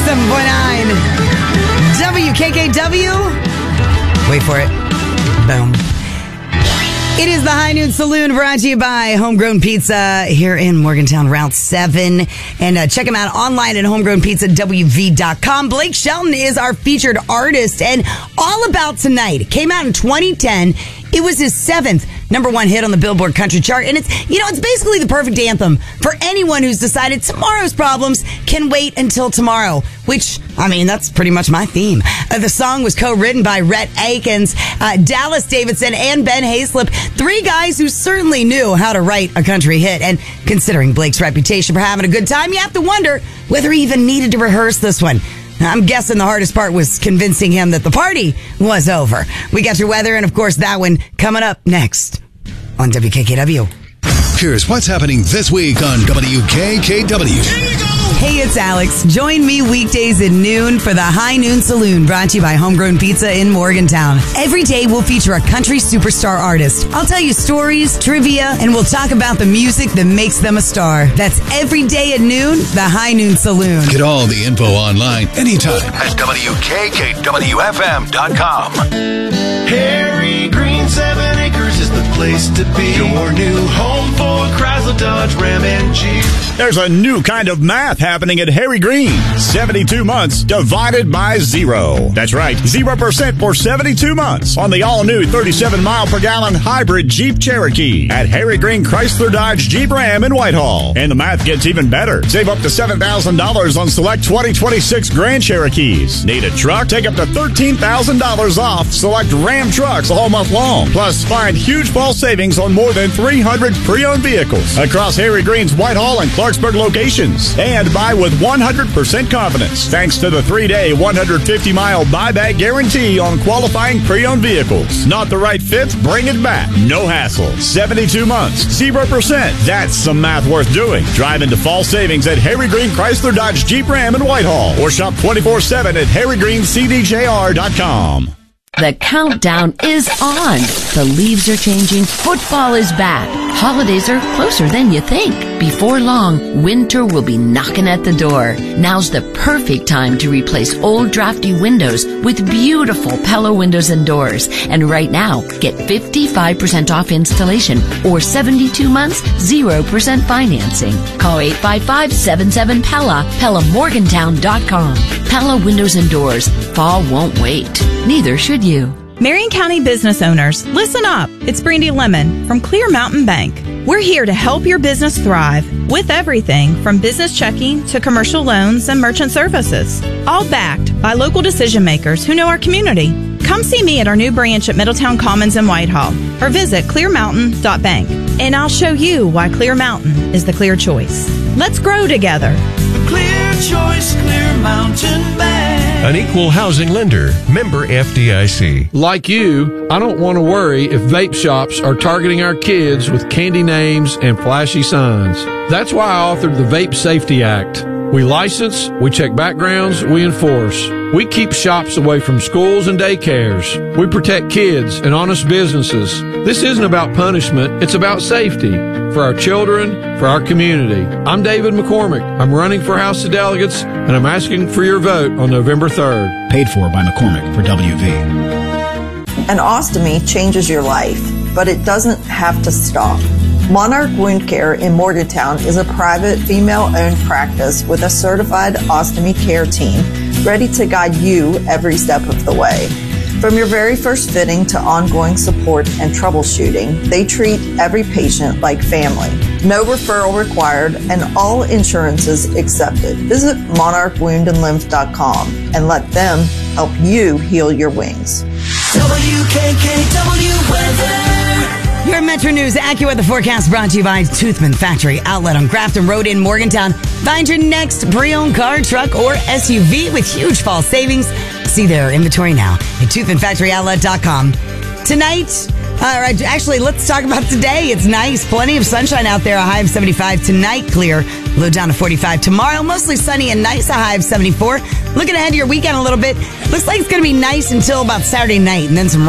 107.9 WKKW. Wait for it. Boom. It is the High Noon Saloon, brought to you by Homegrown Pizza here in Morgantown, Route 7. And check them out online at homegrownpizzawv.com. Blake Shelton is our featured artist, and All About Tonight. It came out in 2010. It was his 7th #1 hit on the Billboard Country Chart. And it's basically the perfect anthem for anyone who's decided tomorrow's problems can wait until tomorrow, which, that's pretty much my theme. The song was co-written by Rhett Akins, Dallas Davidson, and Ben Hayslip, 3 guys who certainly knew how to write a country hit. And considering Blake's reputation for having a good time, you have to wonder whether he even needed to rehearse this one. I'm guessing the hardest part was convincing him that the party was over. We got your weather and, of course, that one coming up next on WKKW. Here's what's happening this week on WKKW. Hey, it's Alex. Join me weekdays at noon for the High Noon Saloon, brought to you by Homegrown Pizza in Morgantown. Every day we'll feature a country superstar artist. I'll tell you stories, trivia, and we'll talk about the music that makes them a star. That's every day at noon, the High Noon Saloon. Get all the info online anytime at WKKWFM.com. Harry Green 7 Acres is the place to be. Your new home for Chrysler, Dodge, Ram, and Jeep. There's a new kind of math happening at Harry Green. 72 months divided by 0. That's right, 0% for 72 months on the all-new 37-mile-per-gallon hybrid Jeep Cherokee at Harry Green Chrysler, Dodge, Jeep, Ram in Whitehall. And the math gets even better. Save up to $7,000 on select 2026 Grand Cherokees. Need a truck? Take up to $13,000 off select Ram trucks all month long. Plus, find huge fall savings on more than 300 pre-owned vehicles across Harry Green's Whitehall and Clarksburg locations. And buy with 100% confidence thanks to the 3-day 150-mile buyback guarantee on qualifying pre-owned vehicles. Not the right fit? Bring it back. No hassle. 72 months. 0%. That's some math worth doing. Drive into fall savings at Harry Green Chrysler, Dodge, Jeep, Ram in Whitehall. Or shop 24/7 at harrygreencdjr.com. The countdown is on. The leaves are changing. Football is back. Holidays are closer than you think. Before long, winter will be knocking at the door. Now's the perfect time to replace old drafty windows with beautiful Pella windows and doors. And right now, get 55% off installation or 72 months, 0% financing. Call 855-77-PELLA, PellaMorgantown.com. Pella Windows and Doors. Fall won't wait. Neither should you. Marion County business owners, listen up. It's Brandy Lemon from Clear Mountain Bank. We're here to help your business thrive with everything from business checking to commercial loans and merchant services. All backed by local decision makers who know our community. Come see me at our new branch at Middletown Commons in Whitehall or visit clearmountain.bank. And I'll show you why Clear Mountain is the clear choice. Let's grow together. The clear choice, Clear Mountain Bank. An equal housing lender, member FDIC. Like you, I don't want to worry if vape shops are targeting our kids with candy names and flashy signs. That's why I authored the Vape Safety Act. We license, we check backgrounds, we enforce. We keep shops away from schools and daycares. We protect kids and honest businesses. This isn't about punishment, it's about safety. For our children, for our community. I'm David McCormick. I'm running for House of Delegates, and I'm asking for your vote on November 3rd. Paid for by McCormick for WV. An ostomy changes your life, but it doesn't have to stop. Monarch Wound Care in Morgantown is a private, female-owned practice with a certified ostomy care team ready to guide you every step of the way. From your very first fitting to ongoing support and troubleshooting, they treat every patient like family. No referral required and all insurances accepted. Visit monarchwoundandlymph.com and let them help you heal your wings. WKKW weather. Your Metro News AccuWeather forecast brought to you by Toothman Factory Outlet on Grafton Road in Morgantown. Find your next pre-owned car, truck, or SUV with huge fall savings. See their inventory now at toothmanfactoryoutlet.com. Tonight, actually, let's talk about today. It's nice. Plenty of sunshine out there. A high of 75 tonight. Clear. Low down to 45 tomorrow. Mostly sunny and nice. A high of 74. Looking ahead to your weekend a little bit. Looks like it's going to be nice until about Saturday night. And then some